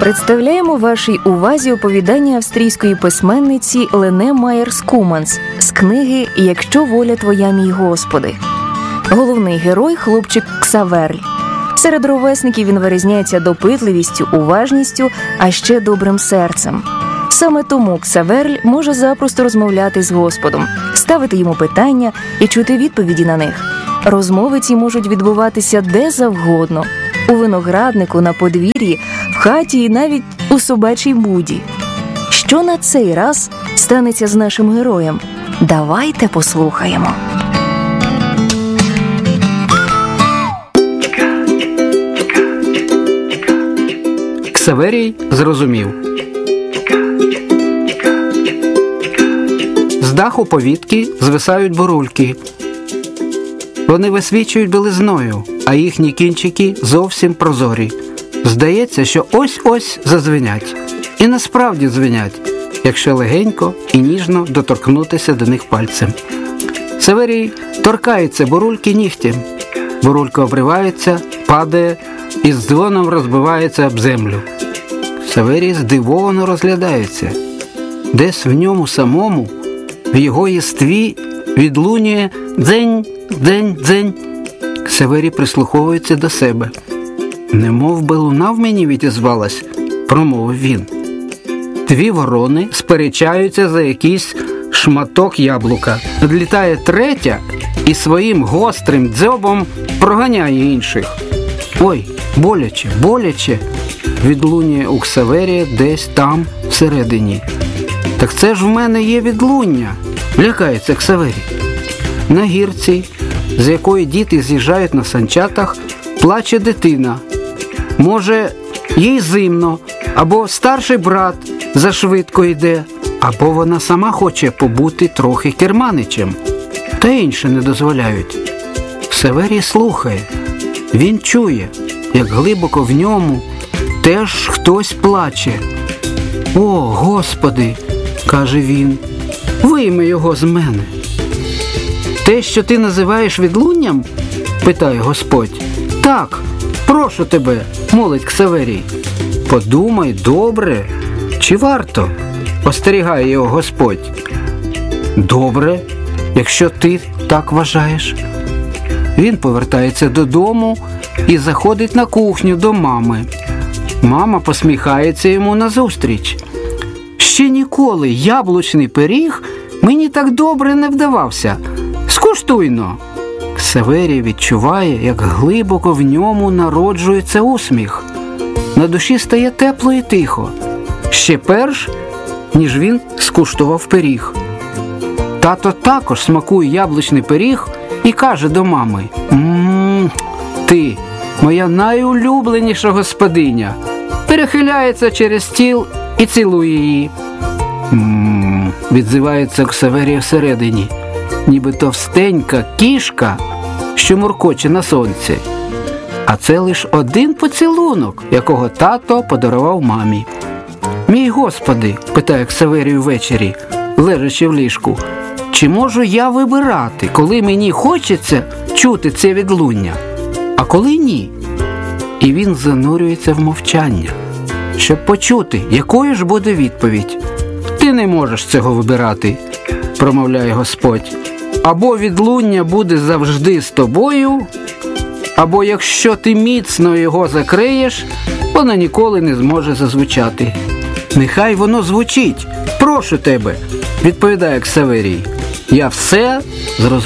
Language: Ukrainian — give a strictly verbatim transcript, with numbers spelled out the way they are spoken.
Представляємо вашій увазі оповідання австрійської письменниці Лене Майєр-Скуманс з книги «Якщо воля твоя, мій Господи». Головний герой – хлопчик Ксаверль. Серед ровесників він вирізняється допитливістю, уважністю, а ще добрим серцем. Саме тому Ксаверль може запросто розмовляти з Господом, ставити йому питання і чути відповіді на них. Розмови ці можуть відбуватися де завгодно – у винограднику, на подвір'ї, в хаті і навіть у собачій буді. Що на цей раз станеться з нашим героєм? Давайте послухаємо. Ксаверій зрозумів. З даху повітки звисають бурульки. Вони висвічують білизною, а їхні кінчики зовсім прозорі. Здається, що ось-ось задзвенять. І насправді дзвенять, якщо легенько і ніжно доторкнутися до них пальцем. Ксаверій торкається бурульки нігтем. Бурулька обривається, падає і з дзвоном розбивається об землю. Ксаверій здивовано розглядається. Десь в ньому самому, в його єстві, відлунює дзень, дзень, дзень. Ксаверій прислуховується до себе. «Немов би луна в мені відізвалась», – промовив він. Дві ворони сперечаються за якийсь шматок яблука. Надлітає третя і своїм гострим дзьобом проганяє інших. «Ой, боляче, боляче», – відлунює у Ксаверія десь там всередині. «Так це ж в мене є відлуння», – лякається Ксаверій. На гірці, з якої діти з'їжджають на санчатах, плаче дитина. Може, їй зимно, або старший брат зашвидко йде, або вона сама хоче побути трохи керманичем. Та інше не дозволяють. Ксаверій слухає. Він чує, як глибоко в ньому теж хтось плаче. «О, Господи!» – каже він. «Вийми його з мене!» «Те, що ти називаєш відлунням?» – питає Господь. «Так, прошу тебе», – молить Ксаверій. «Подумай добре, чи варто?» – остерігає його Господь. «Добре, якщо ти так вважаєш». Він повертається додому і заходить на кухню до мами. Мама посміхається йому назустріч. «Ще ніколи яблучний пиріг мені так добре не вдавався. Скуштуйно!» Ксаверій відчуває, як глибоко в ньому народжується усміх. На душі стає тепло і тихо. Ще перш, ніж він скуштував пиріг. Тато також смакує яблучний пиріг і каже до мами: «Ммм, ти, моя найулюбленіша господиня!» Перехиляється через стіл і цілує її. «Ммм», відзивається Ксаверій всередині, ніби товстенька кішка, що муркоче на сонці. А це лише один поцілунок, якого тато подарував мамі. «Мій Господи», – питає Ксаверій ввечері, лежачи в ліжку, «чи можу я вибирати, коли мені хочеться чути це відлуння, а коли ні?» І він занурюється в мовчання, щоб почути, якою ж буде відповідь. «Ти не можеш цього вибирати», – промовляє Господь. «Або відлуння буде завжди з тобою, або якщо ти міцно його закриєш, воно ніколи не зможе зазвучати». «Нехай воно звучить, прошу тебе», – відповідає Ксаверій. «Я все зрозумів».